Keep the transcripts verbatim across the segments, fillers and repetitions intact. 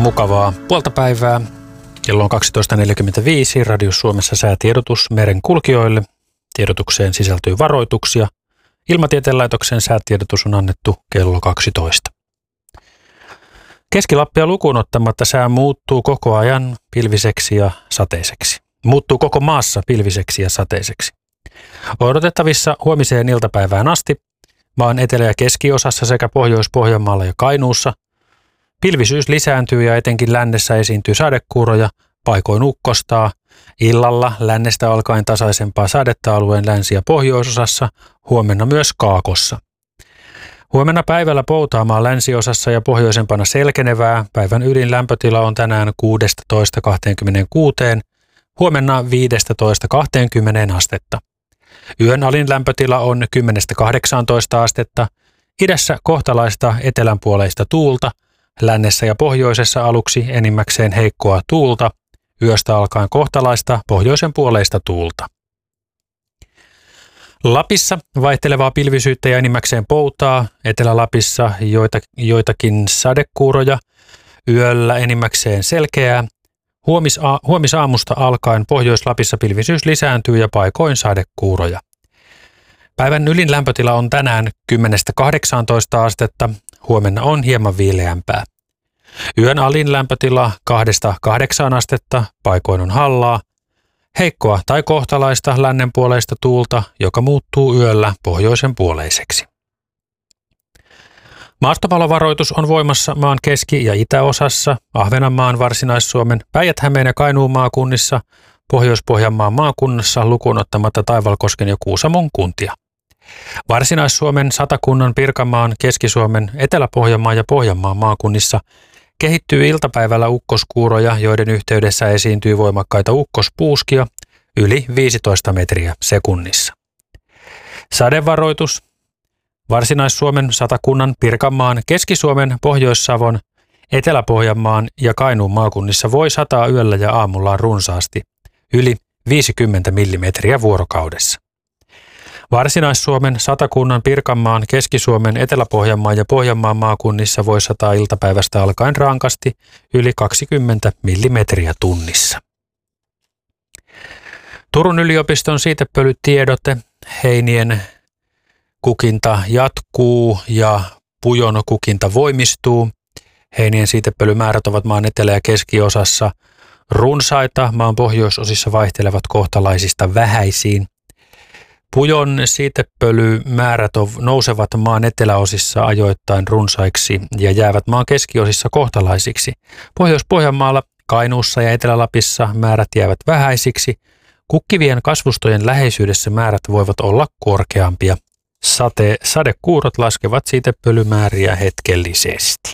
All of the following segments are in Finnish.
Mukavaa puolta päivää. Kello on kaksitoista neljäkymmentäviisi. Radio Suomessa säätiedotus meren kulkijoille. Tiedotukseen sisältyy varoituksia. Ilmatieteen laitoksen säätiedotus on annettu kello kaksitoista. Keski-Lappia lukuun ottamatta sää muuttuu koko ajan pilviseksi ja sateiseksi. Muuttuu koko maassa pilviseksi ja sateiseksi. Odotettavissa huomiseen iltapäivään asti maan etelä- ja keskiosassa sekä Pohjois-Pohjanmaalla ja Kainuussa pilvisyys lisääntyy ja etenkin lännessä esiintyy sadekuuroja, paikoin ukkostaa. Illalla lännestä alkaen tasaisempaa sadetta alueen länsi- ja pohjoisosassa, huomenna myös kaakossa. Huomenna päivällä poutaamaan länsiosassa ja pohjoisempana selkenevää. Päivän ylin lämpötila on tänään kuusitoista kaksikymmentäkuusi, huomenna viisitoista kaksikymmentä astetta. Yön alin lämpötila on kymmenen kahdeksantoista astetta, idässä kohtalaista etelänpuoleista tuulta, lännessä ja pohjoisessa aluksi enimmäkseen heikkoa tuulta, yöstä alkaen kohtalaista pohjoisen puoleista tuulta. Lapissa vaihtelevaa pilvisyyttä ja enimmäkseen poutaa, Etelä-Lapissa joita, joitakin sadekuuroja, yöllä enimmäkseen selkeää. Huomisa, huomisaamusta alkaen Pohjois-Lapissa pilvisyys lisääntyy ja paikoin sadekuuroja. Päivän ylin lämpötila on tänään kymmenen kahdeksantoista astetta, huomenna on hieman viileämpää. Yön alin lämpötila kahdesta kahdeksaan astetta, paikoin on hallaa. Heikkoa tai kohtalaista lännenpuoleista tuulta, joka muuttuu yöllä pohjoisen puoleiseksi. Maastopalovaroitus on voimassa maan keski- ja itäosassa, Ahvenanmaan, Varsinais-Suomen, Päijät-Hämeen ja Kainuun maakunnissa, Pohjois-Pohjanmaan maakunnassa lukuun ottamatta Taivalkosken ja Kuusamon kuntia. Varsinais-Suomen, Satakunnan, Pirkanmaan, Keski-Suomen, Etelä-Pohjanmaan ja Pohjanmaan maakunnissa kehittyy iltapäivällä ukkoskuuroja, joiden yhteydessä esiintyy voimakkaita ukkospuuskia yli viisitoista metriä sekunnissa. Sadevaroitus. Varsinais-Suomen, Satakunnan, Pirkanmaan, Keski-Suomen, Pohjois-Savon, Etelä-Pohjanmaan ja Kainuun maakunnissa voi sataa yöllä ja aamulla runsaasti, yli viisikymmentä millimetriä vuorokaudessa. Varsinais-Suomen, Satakunnan, Pirkanmaan, Keski-Suomen, Etelä-Pohjanmaan ja Pohjanmaan maakunnissa voi sataa iltapäivästä alkaen rankasti yli kaksikymmentä millimetriä tunnissa. Turun yliopiston siitepölytiedote. Heinien kukinta jatkuu ja pujon kukinta voimistuu. Heinien siitepölymäärät ovat maan etelä- ja keskiosassa runsaita, maan pohjoisosissa vaihtelevat kohtalaisista vähäisiin. Pujon siitepölymäärät nousevat maan eteläosissa ajoittain runsaiksi ja jäävät maan keskiosissa kohtalaisiksi. Pohjois-Pohjanmaalla, Kainuussa ja Etelä-Lapissa määrät jäävät vähäisiksi. Kukkivien kasvustojen läheisyydessä määrät voivat olla korkeampia. Sate, sadekuurot laskevat siitepölymääriä hetkellisesti.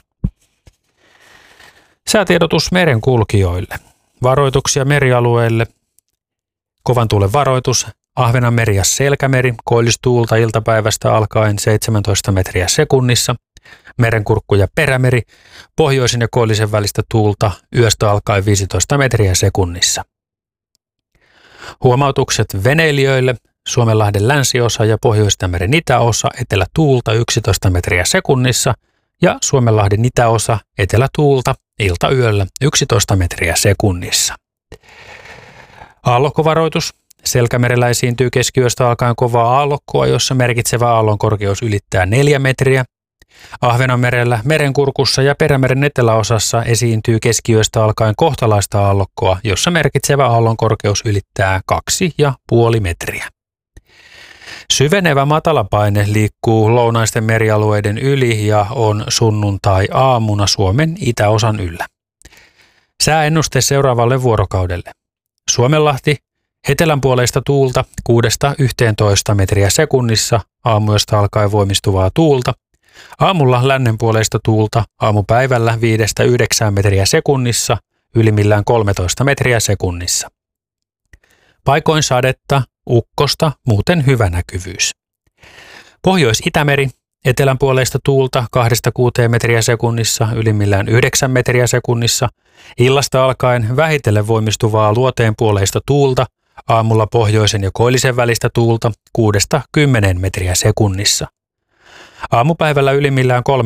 Säätiedotus merenkulkijoille. Varoituksia merialueille. Kovan tuulen varoitus. Ahvenanmeri ja Selkämeri, koillistuulta iltapäivästä alkaen seitsemäntoista metriä sekunnissa. Merenkurkku ja Perämeri, pohjoisen ja koillisen välistä tuulta yöstä alkaen viisitoista metriä sekunnissa. Huomautukset veneilijöille. Suomenlahden länsiosa ja Pohjois-Itämeren itäosa, etelätuulta yksitoista metriä sekunnissa ja Suomenlahden itäosa, etelätuulta iltayöllä yksitoista metriä sekunnissa. Aallokkovaroitus. Selkämerellä esiintyy keskiyöstä alkaen kovaa aallokkoa, jossa merkitsevä aallon korkeus ylittää neljä metriä. Ahvenanmerellä, Merenkurkussa ja Perämeren eteläosassa esiintyy keskiyöstä alkaen kohtalaista aallokkoa, jossa merkitsevä aallon korkeus ylittää kaksi pilkku viisi metriä. Syvenevä matalapaine liikkuu lounaisten merialueiden yli ja on sunnuntai-aamuna Suomen itäosan yllä. Sääennuste seuraavalle vuorokaudelle. Suomenlahti, etelänpuoleista tuulta kuudesta yhteentoista metriä sekunnissa, aamuyöstä alkaen voimistuvaa tuulta. Aamulla lännenpuoleista tuulta, aamupäivällä viidestä yhdeksään metriä sekunnissa, ylimmillään kolmetoista metriä sekunnissa. Paikoin sadetta, ukkosta, muuten hyvä näkyvyys. Pohjois-Itämeri, etelänpuoleista tuulta kahdesta kuuteen metriä sekunnissa, ylimmillään yhdeksän metriä sekunnissa. Illasta alkaen vähitellen voimistuvaa luoteenpuoleista tuulta, aamulla pohjoisen ja koillisen välistä tuulta kuudesta kymmeneen metriä sekunnissa. Aamupäivällä ylimmillään kolme